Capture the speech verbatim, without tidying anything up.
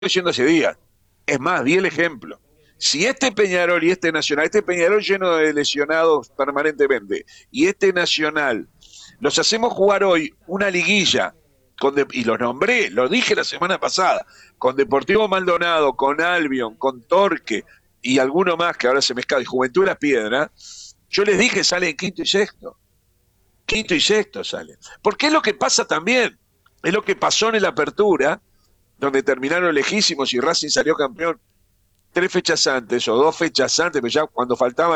diciendo hace días. Es más, di el ejemplo. Si este Peñarol y este Nacional, este Peñarol lleno de lesionados permanentemente, y este Nacional, los hacemos jugar hoy una liguilla, con de, y los nombré, lo dije la semana pasada, con Deportivo Maldonado, con Albion, con Torque, y alguno más que ahora se me escapa, y Juventud de las Piedras, yo les dije salen quinto y sexto. Quinto y sexto salen. Porque es lo que pasa también, es lo que pasó en la apertura, donde terminaron lejísimos y Racing salió campeón tres fechas antes o dos fechas antes, pero ya cuando faltaban